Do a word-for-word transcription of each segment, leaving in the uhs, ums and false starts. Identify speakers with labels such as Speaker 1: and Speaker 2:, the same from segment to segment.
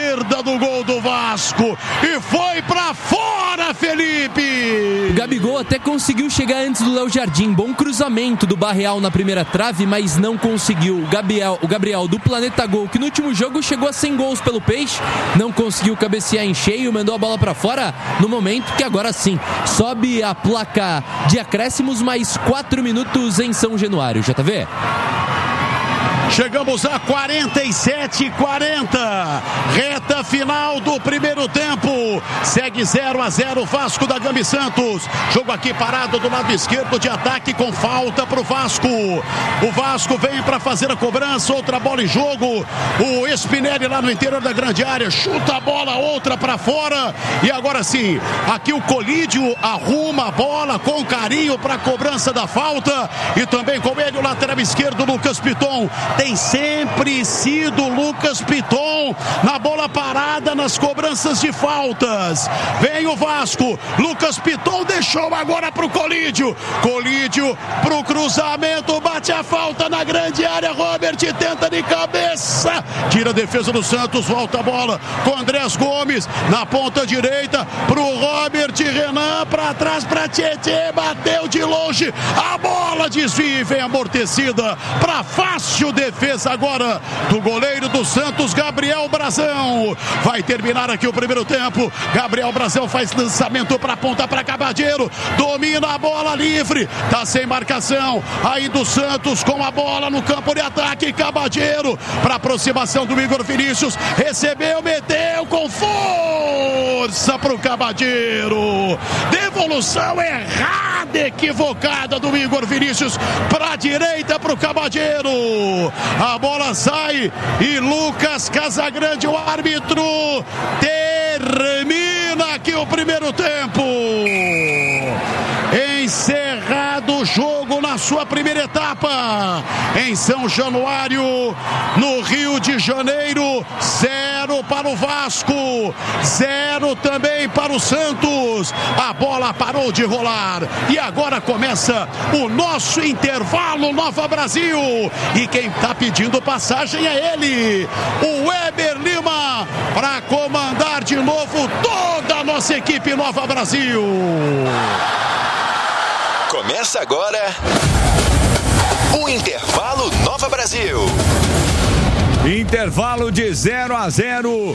Speaker 1: esquerda do gol do Vasco e foi pra fora, Felipe!
Speaker 2: O Gabigol até conseguiu chegar antes do Léo Jardim, bom cruzamento do Barreal na primeira trave, mas não conseguiu. O Gabriel, o Gabriel do Planeta Gol, que no último jogo chegou a cem gols pelo Peixe, não conseguiu cabecear em cheio, mandou a bola pra fora no momento que agora sim sobe a placa de acréscimos, mais quatro minutos em São Januário. J V?
Speaker 1: Chegamos a quarenta e sete quarenta, reta final do primeiro tempo, segue zero a zero Vasco da Gama e Santos, jogo aqui parado do lado esquerdo de ataque com falta pro Vasco, o Vasco vem para fazer a cobrança, outra bola em jogo, o Spinelli lá no interior da grande área, chuta a bola, outra para fora, e agora sim, aqui o Colídio arruma a bola com carinho para a cobrança da falta, e também com ele o lateral esquerdo Lucas Piton. Tem sempre sido Lucas Piton na bola parada, nas cobranças de faltas. Vem o Vasco, Lucas Piton deixou agora pro Colídio, Colídio pro cruzamento, bate a falta na grande área, Robert tenta de cabeça, tira a defesa do Santos, volta a bola com Andrés Gomes na ponta direita pro Robert, Renan pra trás pra Tietê, bateu de longe, a bola desvia e vem amortecida pra fácil defesa agora do goleiro do Santos, Gabriel Brazão. Vai terminar aqui o primeiro tempo. Gabriel Brazão faz lançamento para ponta para Cabadeiro, domina a bola livre, tá sem marcação aí do Santos com a bola no campo de ataque. Cabadeiro para aproximação do Igor Vinícius, recebeu, meteu com força pro Cabadeiro, devolução errada, equivocada do Igor Vinícius para a direita pro Cabadeiro. A bola sai e Lucas Casagrande, o árbitro, termina aqui o primeiro tempo. Encerrado o jogo na sua primeira etapa em São Januário, no Rio de Janeiro. Zero para o Vasco, zero também para o Santos. A bola parou de rolar e agora começa o nosso intervalo Nova Brasil, e quem está pedindo passagem é ele, o Weber Lima, para comandar de novo toda a nossa equipe Nova Brasil.
Speaker 3: Começa agora o Intervalo Nova Brasil.
Speaker 4: Intervalo de zero a zero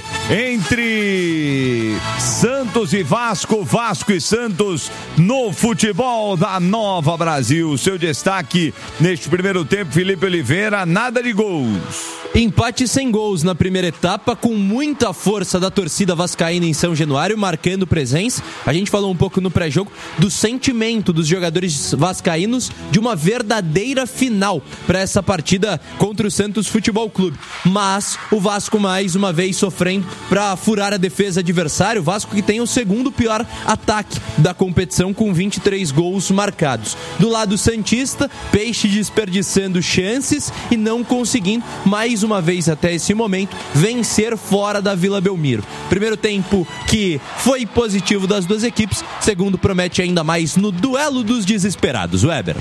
Speaker 4: entre Santos e Vasco, Vasco e Santos no futebol da Nova Brasil. Seu destaque neste primeiro tempo, Felipe Oliveira, nada de gols.
Speaker 2: Empate sem gols na primeira etapa, com muita força da torcida vascaína em São Januário, marcando presença. A gente falou um pouco no pré-jogo do sentimento dos jogadores vascaínos de uma verdadeira final para essa partida contra o Santos Futebol Clube. Mas o Vasco mais uma vez sofrendo para furar a defesa adversária. O Vasco que tem o segundo pior ataque da competição, com vinte e três gols marcados. Do lado santista, Peixe desperdiçando chances e não conseguindo mais uma vez até esse momento vencer fora da Vila Belmiro. Primeiro tempo que foi positivo das duas equipes, segundo promete ainda mais no duelo dos desesperados. Weber.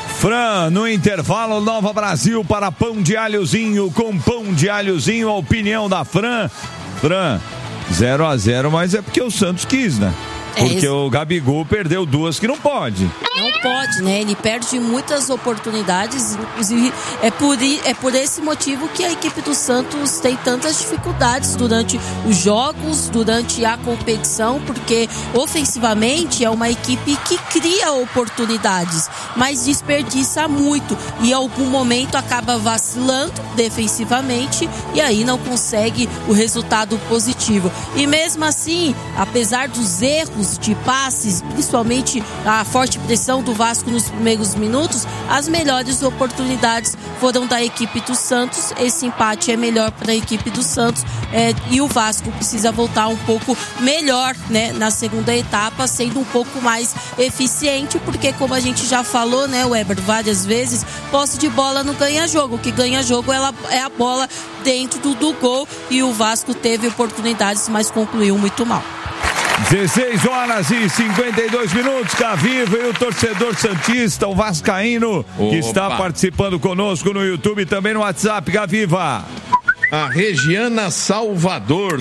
Speaker 4: Fran, no intervalo Nova Brasil para Pão de Alhozinho, com Pão de Alhozinho, a opinião da Fran. Fran, zero a zero, mas é porque o Santos quis, né? Porque é o Gabigol perdeu duas que não pode.
Speaker 5: Não pode, né? Ele perde muitas oportunidades, inclusive é por, é por esse motivo que a equipe do Santos tem tantas dificuldades durante os jogos, durante a competição, porque ofensivamente é uma equipe que cria oportunidades, mas desperdiça muito e em algum momento acaba vacilando defensivamente e aí não consegue o resultado positivo. E mesmo assim, apesar dos erros de passes, principalmente a forte pressão do Vasco nos primeiros minutos, as melhores oportunidades foram da equipe do Santos. Esse empate é melhor para a equipe do Santos, é, e o Vasco precisa voltar um pouco melhor, né, na segunda etapa, sendo um pouco mais eficiente, porque como a gente já falou, né, Weber, várias vezes, posse de bola não ganha jogo, o que ganha jogo ela, é a bola dentro do, do gol, e o Vasco teve oportunidades, mas concluiu muito mal.
Speaker 4: dezesseis horas e cinquenta e dois minutos, Caviva e o torcedor santista, o vascaíno, Opa. que está participando conosco no YouTube e também no WhatsApp. Caviva.
Speaker 6: A Regiana Salvador